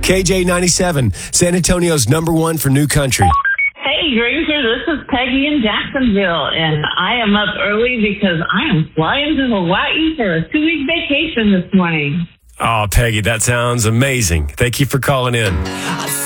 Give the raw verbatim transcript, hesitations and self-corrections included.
K J ninety-seven, San Antonio's number one for new country. Hey, Granger, this is Peggy in Jacksonville, and I am up early because I am flying to Hawaii for a two-week vacation this morning. Oh, Peggy, that sounds amazing. Thank you for calling in.